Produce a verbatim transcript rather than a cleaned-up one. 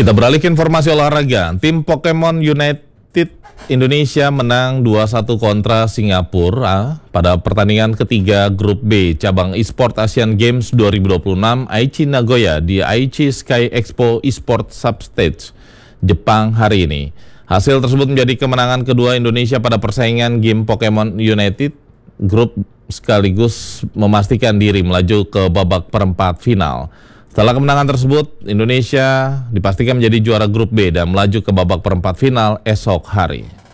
Kita beralih ke informasi olahraga. Tim Pokemon United Indonesia menang dua satu kontra Singapura pada pertandingan ketiga Grup B cabang e-sport Asian Games dua ribu dua puluh enam Aichi Nagoya di Aichi Sky Expo e-sport Substage, Jepang hari ini. Hasil tersebut menjadi kemenangan kedua Indonesia pada persaingan game Pokemon United Group sekaligus memastikan diri melaju ke babak perempat final. Setelah kemenangan tersebut, Indonesia dipastikan menjadi juara grup B dan melaju ke babak perempat final esok hari.